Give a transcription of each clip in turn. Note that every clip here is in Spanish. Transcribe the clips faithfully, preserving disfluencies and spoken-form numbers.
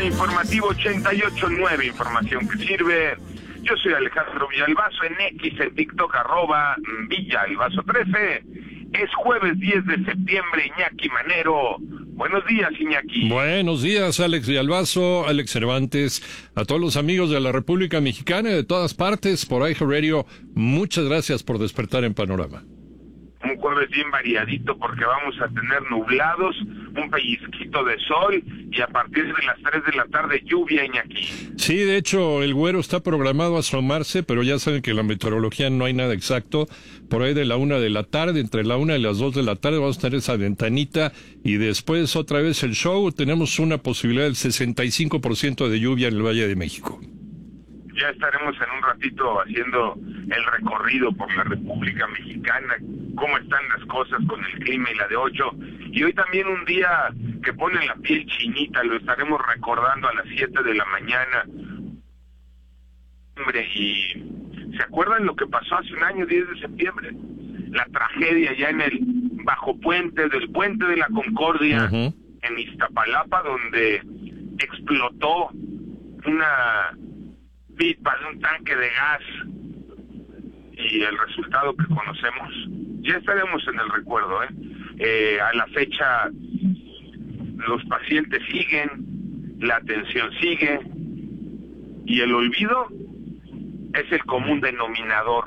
Informativo ochenta y ocho punto nueve, información que sirve. Yo soy Alejandro Villalbazo, en X, en TikTok, arroba Villalbazo trece. Es jueves diez de septiembre, Iñaki Manero. Buenos días, Iñaki. Buenos días, Alex Villalbazo, Alex Cervantes, a todos los amigos de la República Mexicana y de todas partes por I H Radio. Muchas gracias por despertar en Panorama. Un jueves bien variadito porque vamos a tener nublados, un pellizquito de sol y a partir de las tres de la tarde lluvia, Iñaki. Sí, de hecho, el güero está programado a asomarse, pero ya saben que en la meteorología no hay nada exacto. Por ahí de la una de la tarde, entre la una y las dos de la tarde vamos a tener esa ventanita y después otra vez el show. Tenemos una posibilidad del sesenta y cinco por ciento de lluvia en el Valle de México. Ya estaremos en un ratito haciendo el recorrido por la República Mexicana, cómo están las cosas con el clima y la de ocho. Y hoy también un día que pone la piel chinita, lo estaremos recordando a las siete de la mañana. Hombre, y ¿se acuerdan lo que pasó hace un año, diez de septiembre? La tragedia ya en el bajo puente, del puente de la Concordia, uh-huh. en Iztapalapa, donde explotó una pipa de un tanque de gas y el resultado que conocemos. Ya estaremos en el recuerdo, ¿eh? Eh, a la fecha los pacientes siguen, la atención sigue y el olvido es el común denominador.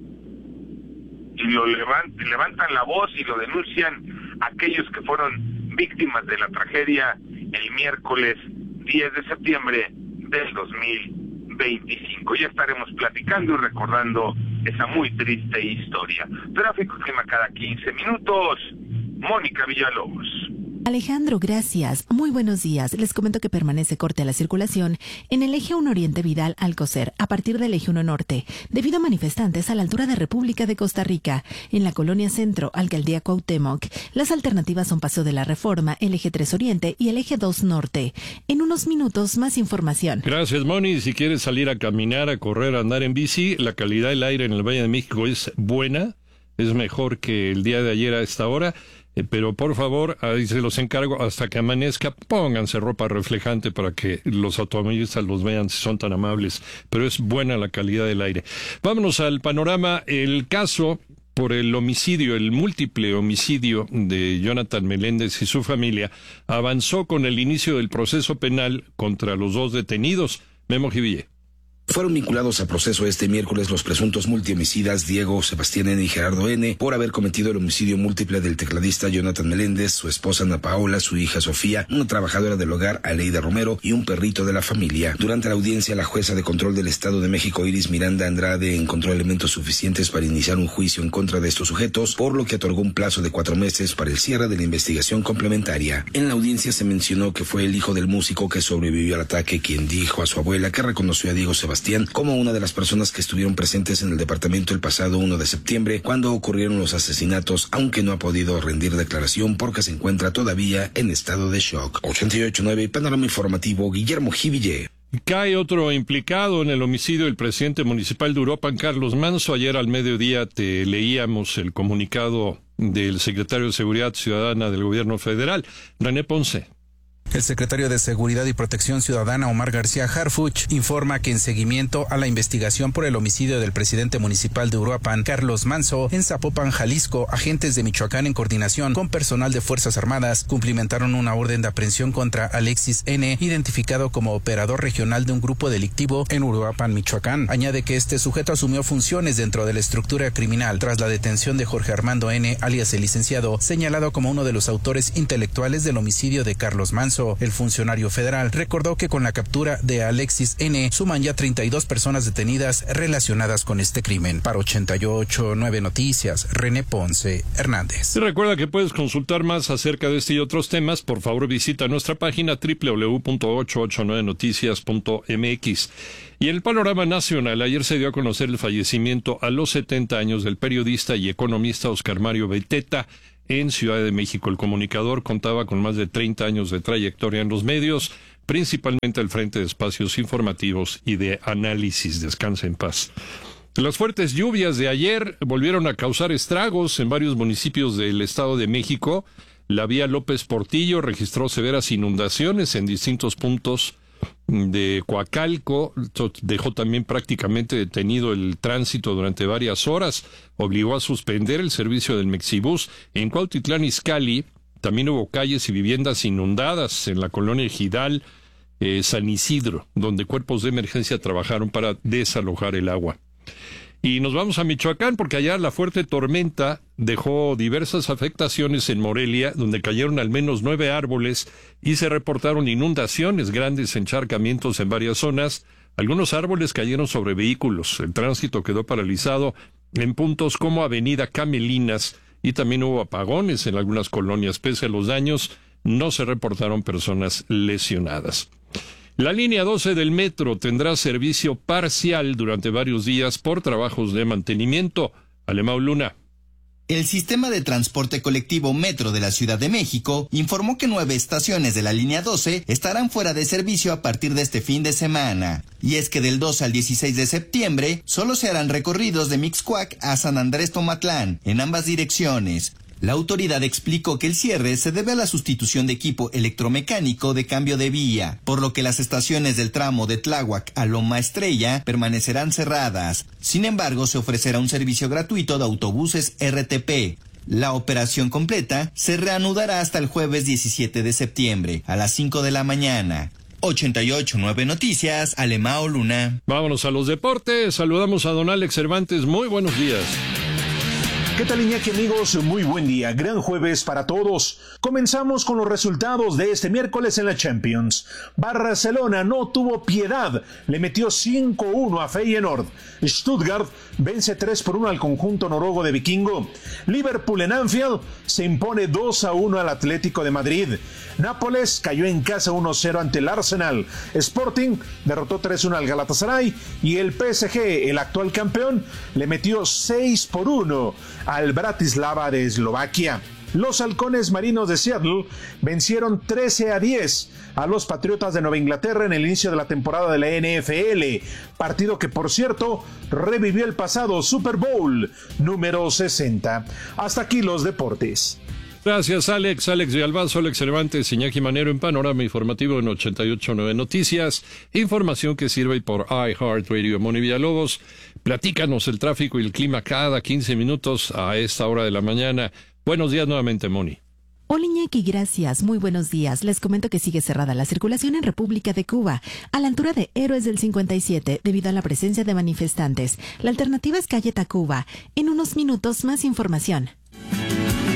Y lo levant, levantan la voz y lo denuncian aquellos que fueron víctimas de la tragedia el miércoles diez de septiembre del dos mil veinticinco. Ya estaremos platicando y recordando esa muy triste historia. Tráfico y clima cada quince minutos. Mónica Villalobos. Alejandro, gracias. Muy buenos días. Les comento que permanece corte la circulación en el eje uno Oriente Vidal Alcocer a partir del eje uno Norte, debido a manifestantes a la altura de República de Costa Rica. En la colonia Centro, Alcaldía Cuauhtémoc, las alternativas son Paseo de la Reforma, el eje tres Oriente y el eje dos Norte. En unos minutos, más información. Gracias, Moni. Si quieres salir a caminar, a correr, a andar en bici, la calidad del aire en el Valle de México es buena. Es mejor que el día de ayer a esta hora. Eh, pero por favor, ahí se los encargo, hasta que amanezca, pónganse ropa reflejante para que los automovilistas los vean si son tan amables, pero es buena la calidad del aire. Vámonos al panorama. El caso por el homicidio, el múltiple homicidio de Jonathan Meléndez y su familia avanzó con el inicio del proceso penal contra los dos detenidos. Memo Jiville. Fueron vinculados a proceso este miércoles los presuntos multihomicidas Diego Sebastián N. y Gerardo N. por haber cometido el homicidio múltiple del tecladista Jonathan Meléndez, su esposa Ana Paola, su hija Sofía, una trabajadora del hogar Aleida Romero y un perrito de la familia. Durante la audiencia, la jueza de control del Estado de México, Iris Miranda Andrade, encontró elementos suficientes para iniciar un juicio en contra de estos sujetos, por lo que otorgó un plazo de cuatro meses para el cierre de la investigación complementaria. En la audiencia se mencionó que fue el hijo del músico que sobrevivió al ataque quien dijo a su abuela que reconoció a Diego Sebastián como una de las personas que estuvieron presentes en el departamento el pasado uno de septiembre, cuando ocurrieron los asesinatos, aunque no ha podido rendir declaración porque se encuentra todavía en estado de shock. ochenta y ocho punto nueve, Panorama Informativo, Guillermo Jiville. Cae otro implicado en el homicidio del presidente municipal de Uruapan, Carlos Manso. Ayer al mediodía te leíamos el comunicado del secretario de Seguridad Ciudadana del Gobierno Federal, René Ponce. El secretario de Seguridad y Protección Ciudadana, Omar García Harfuch, informa que en seguimiento a la investigación por el homicidio del presidente municipal de Uruapan, Carlos Manso, en Zapopan, Jalisco, agentes de Michoacán en coordinación con personal de Fuerzas Armadas cumplimentaron una orden de aprehensión contra Alexis N., identificado como operador regional de un grupo delictivo en Uruapan, Michoacán. Añade que este sujeto asumió funciones dentro de la estructura criminal tras la detención de Jorge Armando N., alias el licenciado, señalado como uno de los autores intelectuales del homicidio de Carlos Manso. El funcionario federal recordó que con la captura de Alexis N. suman ya treinta y dos personas detenidas relacionadas con este crimen. Para ochenta y ocho punto nueve Noticias, René Ponce Hernández. Y recuerda que puedes consultar más acerca de este y otros temas. Por favor, visita nuestra página doble u doble u doble u punto ochocientos ochenta y nueve noticias punto m x. Y en el panorama nacional, ayer se dio a conocer el fallecimiento a los setenta años del periodista y economista Oscar Mario Beteta, en Ciudad de México. El comunicador contaba con más de treinta años de trayectoria en los medios, principalmente al frente de espacios informativos y de análisis. Descansa en paz. Las fuertes lluvias de ayer volvieron a causar estragos en varios municipios del Estado de México. La vía López Portillo registró severas inundaciones en distintos puntos de Coacalco, dejó también prácticamente detenido el tránsito durante varias horas, obligó a suspender el servicio del Mexibús. En Cuautitlán Izcalli también hubo calles y viviendas inundadas en la colonia Ejidal, eh, San Isidro, donde cuerpos de emergencia trabajaron para desalojar el agua. Y nos vamos a Michoacán, porque allá la fuerte tormenta dejó diversas afectaciones en Morelia, donde cayeron al menos nueve árboles y se reportaron inundaciones, grandes encharcamientos en varias zonas. Algunos árboles cayeron sobre vehículos. El tránsito quedó paralizado en puntos como Avenida Camelinas y también hubo apagones en algunas colonias. Pese a los daños, no se reportaron personas lesionadas. La línea doce del metro tendrá servicio parcial durante varios días por trabajos de mantenimiento. Alemão Luna. El sistema de transporte colectivo Metro de la Ciudad de México informó que nueve estaciones de la línea doce estarán fuera de servicio a partir de este fin de semana. Y es que del doce al dieciséis de septiembre solo se harán recorridos de Mixcoac a San Andrés Tomatlán, en ambas direcciones. La autoridad explicó que el cierre se debe a la sustitución de equipo electromecánico de cambio de vía, por lo que las estaciones del tramo de Tláhuac a Loma Estrella permanecerán cerradas. Sin embargo, se ofrecerá un servicio gratuito de autobuses R T P. La operación completa se reanudará hasta el jueves diecisiete de septiembre, a las cinco de la mañana. ochenta y ocho punto nueve Noticias, Alemão Luna. Vámonos a los deportes. Saludamos a don Alex Cervantes. Muy buenos días. ¿Qué tal, Iñaki, amigos? Muy buen día. Gran jueves para todos. Comenzamos con los resultados de este miércoles en la Champions. Barcelona no tuvo piedad. Le metió cinco uno a Feyenoord. Stuttgart vence tres por uno al conjunto noruego de Vikingo. Liverpool en Anfield se impone dos a uno al Atlético de Madrid. Nápoles cayó en casa uno cero ante el Arsenal. Sporting derrotó tres uno al Galatasaray. Y el P S G, el actual campeón, le metió seis por uno al Bratislava de Eslovaquia. Los halcones marinos de Seattle vencieron trece a diez a los Patriotas de Nueva Inglaterra en el inicio de la temporada de la N F L, partido que, por cierto, revivió el pasado Super Bowl número sesenta. Hasta aquí los deportes. Gracias, Alex. Alex de Albazo, Alex Cervantes, Iñaki Manero en Panorama Informativo en ochenta y ocho punto nueve Noticias. Información que sirve por iHeartRadio. Moni Villalobos, platícanos el tráfico y el clima cada quince minutos a esta hora de la mañana. Buenos días nuevamente, Moni. Hola, Iñaki, gracias. Muy buenos días. Les comento que sigue cerrada la circulación en República de Cuba, a la altura de Héroes del cincuenta y siete, debido a la presencia de manifestantes. La alternativa es calle Tacuba. En unos minutos, más información.